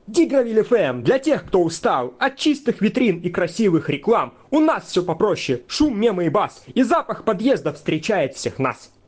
Дигравиль ФМ для тех, кто устал от чистых витрин и красивых реклам. У нас все попроще: шум, мемы и бас, и запах подъезда встречает всех нас.